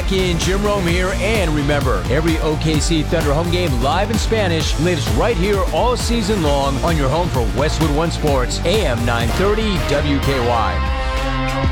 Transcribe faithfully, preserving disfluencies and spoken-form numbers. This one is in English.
in, Jim Rome here, and remember, every O K C Thunder home game live in Spanish lives right here all season long on your home for Westwood One Sports, A M nine thirty W K Y.